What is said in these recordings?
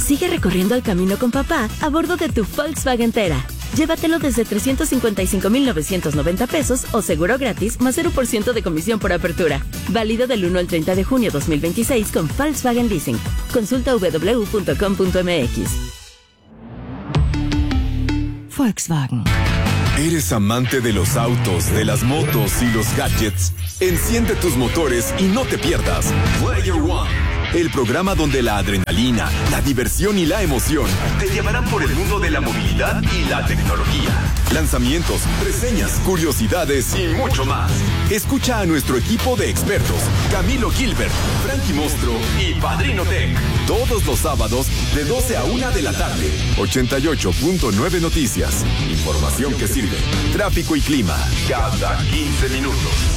Sigue recorriendo el camino con papá a bordo de tu Volkswagen Tera. Llévatelo desde 355,990 pesos o seguro gratis más 0% de comisión por apertura. Válido del 1 al 30 de junio 2026 con Volkswagen Leasing. Consulta www.com.mx. Volkswagen. ¿Eres amante de los autos, de las motos y los gadgets? Enciende tus motores y no te pierdas Player One, el programa donde la adrenalina, la diversión y la emoción te llevarán por el mundo de la movilidad y la tecnología. Lanzamientos, reseñas, curiosidades y mucho más. Escucha a nuestro equipo de expertos, Camilo Gilbert, Frankie Mostro y Padrino Tech, todos los sábados de 12 a 1 de la tarde. 88.9 Noticias. Información que sirve. Tráfico y clima cada 15 minutos.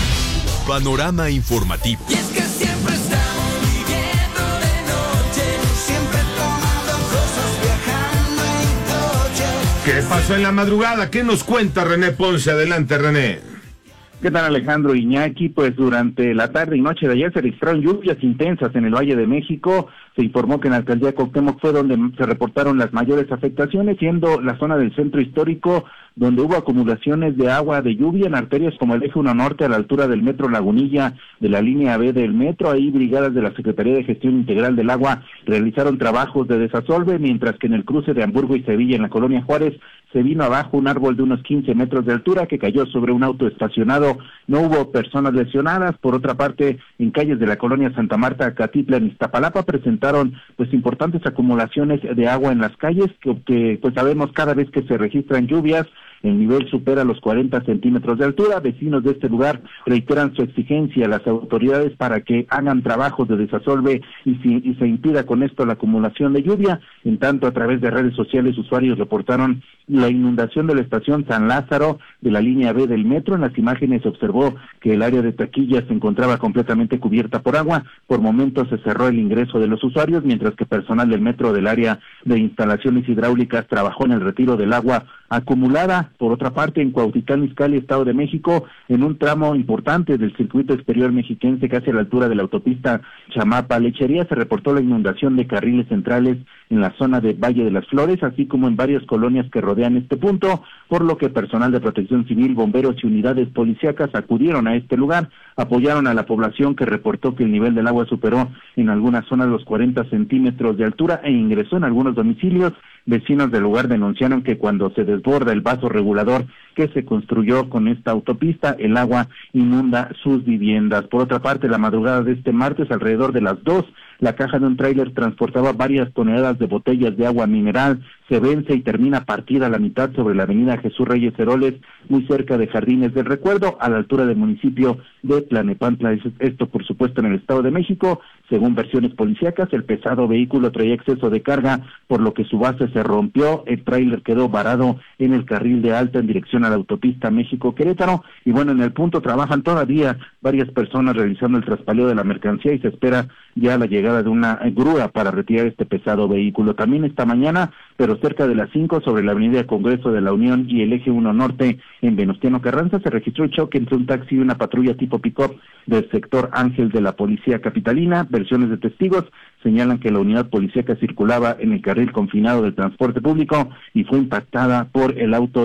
Panorama informativo. Y es que siempre estamos viviendo de noche, siempre tomando cosas, viajando en coche. ¿Qué pasó en la madrugada? ¿Qué nos cuenta René Ponce? Adelante, René. ¿Qué tal, Alejandro Iñaki? Pues durante la tarde y noche de ayer se registraron lluvias intensas en el Valle de México. Se informó que en la alcaldía Cuauhtémoc fue donde se reportaron las mayores afectaciones, siendo la zona del centro histórico donde hubo acumulaciones de agua de lluvia en arterias como el Eje 1 Norte a la altura del Metro Lagunilla de la línea B del metro. Ahí brigadas de la Secretaría de Gestión Integral del Agua realizaron trabajos de desasolve, mientras que en el cruce de Hamburgo y Sevilla en la colonia Juárez se vino abajo un árbol de unos 15 metros de altura que cayó sobre un auto estacionado. No hubo personas lesionadas. Por otra parte, en calles de la colonia Santa Marta, Catitla, en Iztapalapa presentaron pues importantes acumulaciones de agua en las calles que pues sabemos cada vez que se registran lluvias el nivel supera los 40 centímetros de altura. Vecinos de este lugar reiteran su exigencia a las autoridades para que hagan trabajos de desasolve y se impida con esto la acumulación de lluvia. En tanto, a través de redes sociales, usuarios reportaron la inundación de la estación San Lázaro de la línea B del metro. En las imágenes se observó que el área de taquillas se encontraba completamente cubierta por agua. Por momentos se cerró el ingreso de los usuarios, mientras que personal del metro del área de instalaciones hidráulicas trabajó en el retiro del agua acumulada. Por otra parte, en Cuautitlán Izcalli, Estado de México, en un tramo importante del circuito exterior mexiquense, casi a la altura de la autopista Chamapa-Lechería, se reportó la inundación de carriles centrales en la zona de Valle de las Flores, así como en varias colonias que rodean este punto, por lo que personal de protección civil, bomberos y unidades policíacas acudieron a este lugar, apoyaron a la población que reportó que el nivel del agua superó en algunas zonas los 40 centímetros de altura e ingresó en algunos domicilios. Vecinos del lugar denunciaron que cuando se desborda el vaso regulador que se construyó con esta autopista, el agua inunda sus viviendas. Por otra parte, la madrugada de este martes, alrededor de las 2, la caja de un tráiler transportaba varias toneladas de botellas de agua mineral. Se vence y termina partida a la mitad sobre la avenida Jesús Reyes Heroles, muy cerca de Jardines del Recuerdo, a la altura del municipio de Tlanepantla. Esto, por supuesto, en el Estado de México. Según versiones policíacas, el pesado vehículo traía exceso de carga, por lo que su base se rompió. El tráiler quedó varado en el carril de alta en dirección a la autopista México-Querétaro. Y bueno, en el punto trabajan todavía varias personas realizando el traspaleo de la mercancía y se espera ya la llegada de una grúa para retirar este pesado vehículo. También esta mañana, pero cerca de las 5, sobre la avenida Congreso de la Unión y el Eje 1 Norte en Venustiano Carranza, se registró el choque entre un taxi y una patrulla tipo pick-up del sector Ángel de la Policía Capitalina. Versiones de testigos señalan que la unidad policíaca circulaba en el carril confinado del transporte público y fue impactada por el auto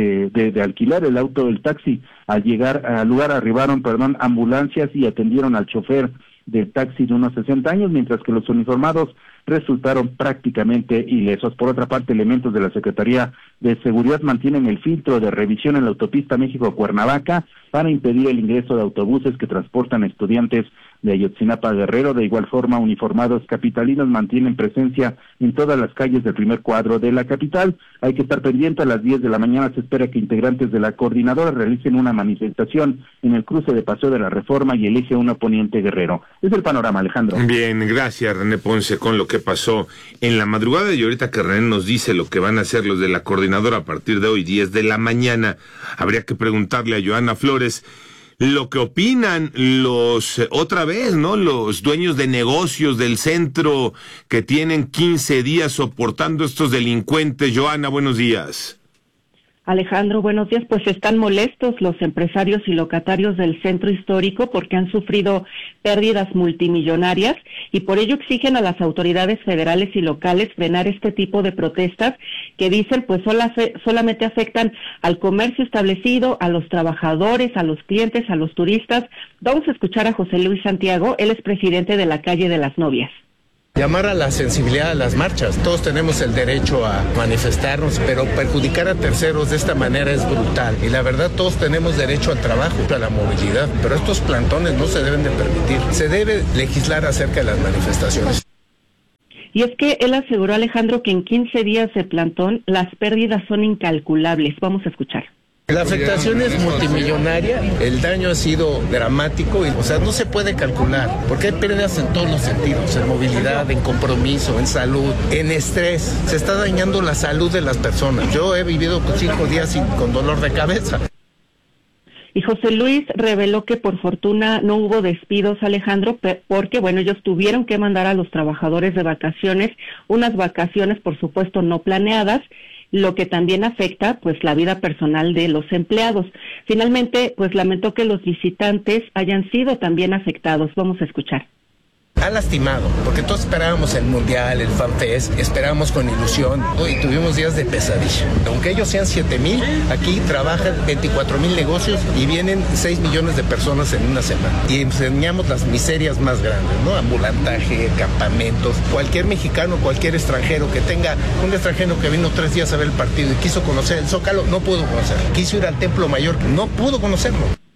de alquiler, el auto del taxi. Al llegar al lugar arribaron, ambulancias y atendieron al chofer del taxi de unos 60 años, mientras que los uniformados resultaron prácticamente ilesos. Por otra parte, elementos de la Secretaría de Seguridad mantienen el filtro de revisión en la autopista México-Cuernavaca para impedir el ingreso de autobuses que transportan estudiantes de Ayotzinapa Guerrero. De igual forma, uniformados capitalinos mantienen presencia en todas las calles del primer cuadro de la capital. Hay que estar pendiente. A las 10 de la mañana se espera que integrantes de la coordinadora realicen una manifestación en el cruce de Paseo de la Reforma y el Eje 1 Poniente Guerrero. Es el panorama, Alejandro. Bien, gracias, René Ponce, con lo que pasó en la madrugada. Y ahorita que René nos dice lo que van a hacer los de la coordinadora a partir de hoy, 10 de la mañana, habría que preguntarle a Johanna Flores lo que opinan los dueños de negocios del centro que tienen 15 días soportando estos delincuentes. Johanna, buenos días. Alejandro, buenos días. Pues están molestos los empresarios y locatarios del centro histórico porque han sufrido pérdidas multimillonarias y por ello exigen a las autoridades federales y locales frenar este tipo de protestas que dicen pues solamente afectan al comercio establecido, a los trabajadores, a los clientes, a los turistas. Vamos a escuchar a José Luis Santiago, él es presidente de la Calle de las Novias. Llamar a la sensibilidad a las marchas. Todos tenemos el derecho a manifestarnos, pero perjudicar a terceros de esta manera es brutal. Y la verdad, todos tenemos derecho al trabajo, a la movilidad, pero estos plantones no se deben de permitir. Se debe legislar acerca de las manifestaciones. Y es que él aseguró, Alejandro, que en 15 días de plantón las pérdidas son incalculables. Vamos a escuchar. La afectación es multimillonaria, el daño ha sido dramático, o sea, no se puede calcular, porque hay pérdidas en todos los sentidos, en movilidad, en compromiso, en salud, en estrés. Se está dañando la salud de las personas. Yo he vivido 5 días con dolor de cabeza. Y José Luis reveló que por fortuna no hubo despidos, Alejandro, porque, bueno, ellos tuvieron que mandar a los trabajadores de vacaciones, unas vacaciones, por supuesto, no planeadas, lo que también afecta pues la vida personal de los empleados. Finalmente, pues lamentó que los visitantes hayan sido también afectados. Vamos a escuchar. Ha lastimado, porque todos esperábamos el Mundial, el FanFest, esperábamos con ilusión, y tuvimos días de pesadilla. Aunque ellos sean 7,000, aquí trabajan 24,000 negocios y vienen 6 millones de personas en una semana. Y enseñamos las miserias más grandes, ¿no? Ambulantaje, campamentos. Cualquier mexicano, cualquier extranjero que tenga, un extranjero que vino 3 días a ver el partido y quiso conocer el Zócalo, no pudo conocerlo. Quiso ir al Templo Mayor, no pudo conocerlo.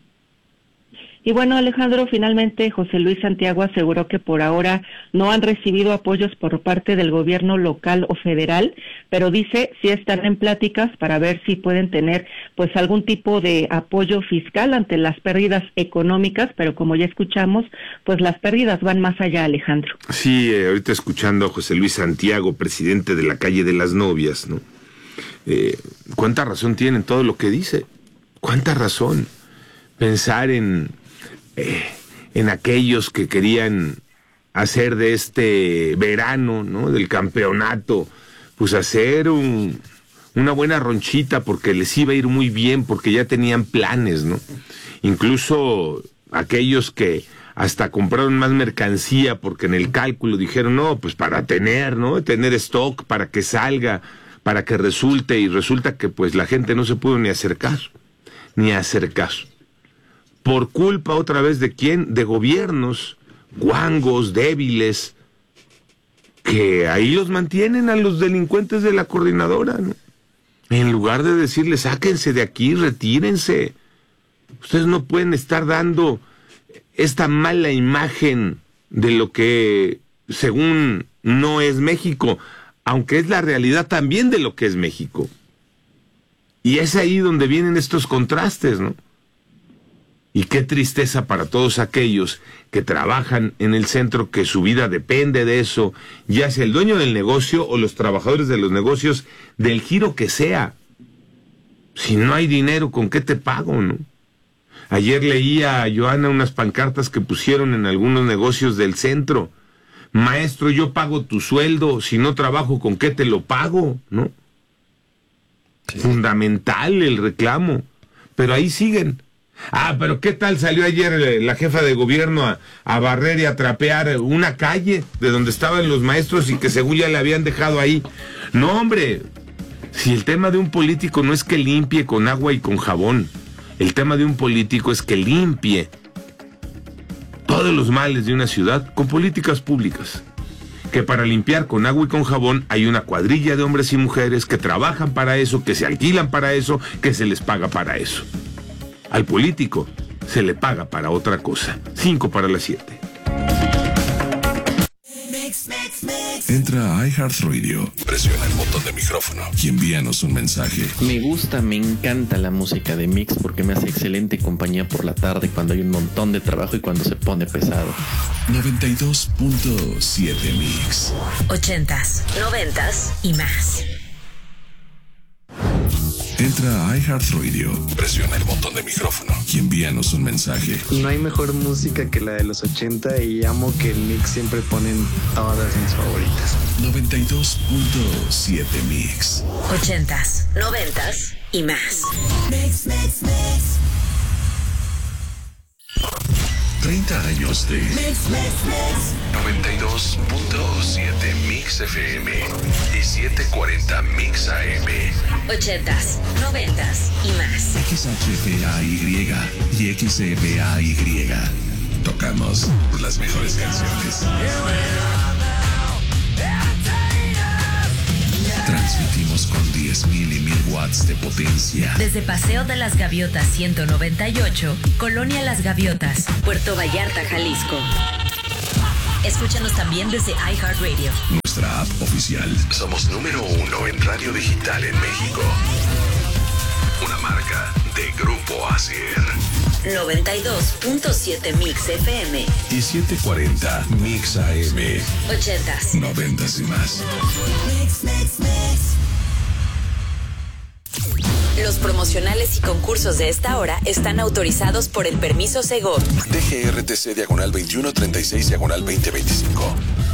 Y bueno, Alejandro, finalmente José Luis Santiago aseguró que por ahora no han recibido apoyos por parte del gobierno local o federal, pero dice sí están en pláticas para ver si pueden tener pues algún tipo de apoyo fiscal ante las pérdidas económicas, pero como ya escuchamos, pues las pérdidas van más allá, Alejandro. Sí, ahorita escuchando a José Luis Santiago, presidente de la Calle de las Novias, ¿no? ¿Cuánta razón tiene en todo lo que dice? ¿Cuánta razón? Pensar en aquellos que querían hacer de este verano, ¿no? Del campeonato, pues hacer una buena ronchita porque les iba a ir muy bien, porque ya tenían planes, ¿no? Incluso aquellos que hasta compraron más mercancía porque en el cálculo dijeron, no, pues para tener, ¿no? Tener stock, para que salga, para que resulte, y resulta que pues la gente no se pudo ni hacer caso. ¿Por culpa otra vez de quién? De gobiernos guangos, débiles, que ahí los mantienen a los delincuentes de la coordinadora, ¿no? En lugar de decirles, sáquense de aquí, retírense. Ustedes no pueden estar dando esta mala imagen de lo que, según, no es México, aunque es la realidad también de lo que es México. Y es ahí donde vienen estos contrastes, ¿no? Y qué tristeza para todos aquellos que trabajan en el centro, que su vida depende de eso, ya sea el dueño del negocio o los trabajadores de los negocios, del giro que sea. Si no hay dinero, ¿con qué te pago, no? Ayer leía a Joana unas pancartas que pusieron en algunos negocios del centro. Maestro, yo pago tu sueldo, si no trabajo, ¿con qué te lo pago, no? Sí. Fundamental el reclamo, pero ahí siguen. Pero ¿qué tal salió ayer la jefa de gobierno a barrer y a trapear una calle de donde estaban los maestros y que según ya le habían dejado ahí? No, hombre, si el tema de un político no es que limpie con agua y con jabón, el tema de un político es que limpie todos los males de una ciudad con políticas públicas. Que para limpiar con agua y con jabón hay una cuadrilla de hombres y mujeres que trabajan para eso, que se alquilan para eso, que se les paga para eso. Al político se le paga para otra cosa. 5:07. Entra a iHeartRadio, presiona el botón de micrófono y envíanos un mensaje. Me gusta, me encanta la música de Mix porque me hace excelente compañía por la tarde cuando hay un montón de trabajo y cuando se pone pesado. 92.7 Mix. 80s, 90s y más. Entra a iHeartRadio, presiona el botón de micrófono y envíanos un mensaje. No hay mejor música que la de los 80 y amo que el mix siempre ponen todas mis favoritas. 92.7 Mix. 80s, 90s y más. Mix, mix, mix. 30 años de Mix, mix, mix. 92.7 Mix FM y 740 Mix AM. 80s, 90s y más. XHPAY y XEPAY. Tocamos las mejores canciones. Transmitimos con 10,000 y 1,000 watts de potencia. Desde Paseo de las Gaviotas 198, Colonia Las Gaviotas, Puerto Vallarta, Jalisco. Escúchanos también desde iHeartRadio. Nuestra app oficial. Somos número 1 en radio digital en México. Una marca de Grupo Asier. 92.7 Mix FM Y 740 Mix AM. 80s, 90s y más. Mix, mix, mix. Los promocionales y concursos de esta hora están autorizados por el permiso Segov. DGRTC /2136/2025.